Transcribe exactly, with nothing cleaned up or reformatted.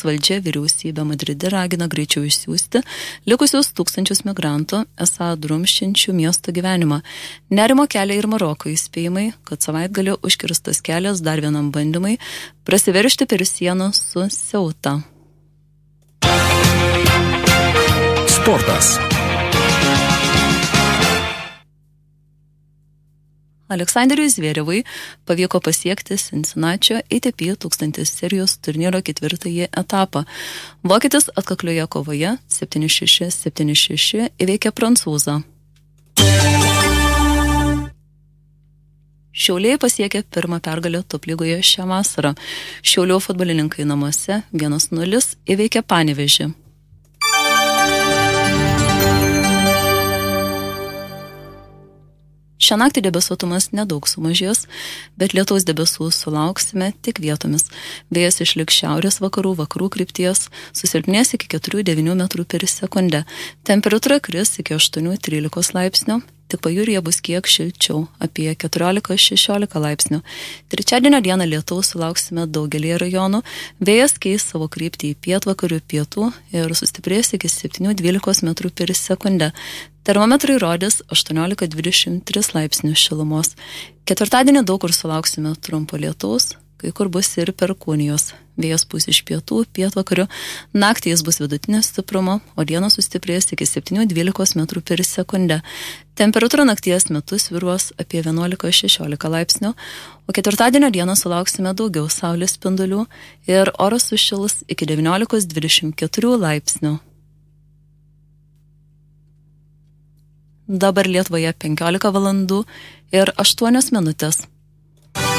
Italijos valdžia vyriausybė Madride ragina greičiau išsiųsti likusius tūkstančius migrantų, esą drumsčiančių miesto gyvenimą. Nerimo kelia ir Maroko įspėjimai, kad savaitgalį užkirstas kelias dar vienam bandymai prasiveržti per sieną su Ceuta. Sportas. Aleksanderiui Zverevui pavyko pasiekti Cincinnatio A T P tūkstantis serijos turnyro ketvirtąjį etapą. Vokietis atkaklioje kovoje septyni šeši septyni šeši įveikė prancūzą. Šiauliai pasiekė pirmą pergalę top lygoje šią vasarą. Šiaulių futbolininkai namuose vienas nulis įveikė Panevėžį. Šią naktį debesuotumas nedaug sumažės, bet lietaus debesų sulauksime tik vietomis. Vėjas išliks šiaurės vakarų vakarų krypties, susilpnės iki keturių devynių metrų per sekundę. Temperatūra kris iki aštuonių trylikos laipsnių, tik pajūryje bus kiek šilčiau, apie keturiolika šešiolika laipsnių. Trečiadienio dieną lietaus sulauksime daugelį rajonų, vėjas keis savo kryptį į pietvakarių pietų ir sustiprės iki septynių dvylikos metrų per sekundę. Termometrai rodys aštuoniolika dvidešimt tris laipsnių šilumos. Ketvirtadienį daug kur sulauksime trumpo lietaus, kai kur bus ir perkūnijos. Vėjas pūs iš pietų, pietvakarių, naktį jis bus vidutinio stiprumo, o dieną sustiprės iki septynių dvylikos metrų per sekundę. Temperatūra nakties metu svyruos apie vienuolika šešiolika laipsnių, o ketvirtadienio dieną sulauksime daugiau saulės spindulių ir oras sušils iki devyniolika dvidešimt keturių laipsnių. Dabar Lietuvoje penkiolika valandų ir aštuonios minutės.